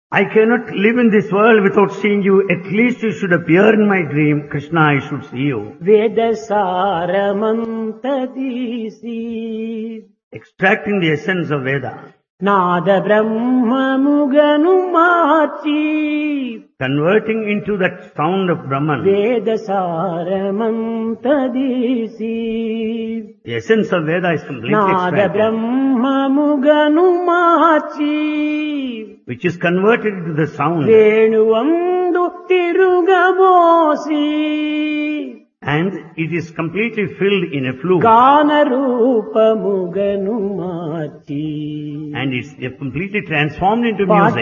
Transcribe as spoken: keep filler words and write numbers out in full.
I cannot live in this world without seeing you. At least you should appear in my dream. Krishna, I should see you. వేద సారమంతదీసి Extracting the essence of Veda. Nada బ్రహ్మముగను March Converting into that sound of Brahman. వేద సారమంతదీసి The essence of Veda is completely Nada extracted, బ్రహ్మముగను March which is converted into the sound. వేణువందు తిరుగబోసి And it is completely filled in a flute. గాన రూపముగను మార్చి And it's completely transformed into పాట music.